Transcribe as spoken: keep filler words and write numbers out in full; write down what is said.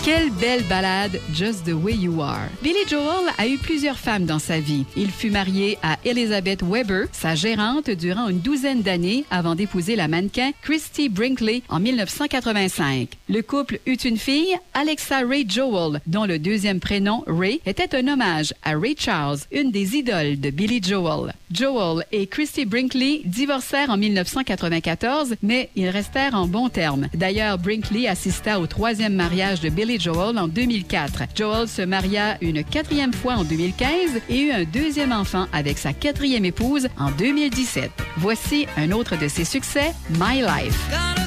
Quelle belle ballade, Just the Way You Are. Billy Joel a eu plusieurs femmes dans sa vie. Il fut marié à Elizabeth Weber, sa gérante durant une douzaine d'années avant d'épouser la mannequin Christy Brinkley en mille neuf cent quatre-vingt-cinq. Le couple eut une fille, Alexa Ray Joel, dont le deuxième prénom, Ray, était un hommage à Ray Charles, une des idoles de Billy Joel. Joel et Christy Brinkley divorcèrent en mille neuf cent quatre-vingt-quatorze, mais ils restèrent en bons termes. D'ailleurs, Brinkley assista au troisième mariage de Billy Joel en deux mille quatre. Joel se maria une quatrième fois en deux mille quinze et eut un deuxième enfant avec sa quatrième épouse en deux mille dix-sept. Voici un autre de ses succès, My Life.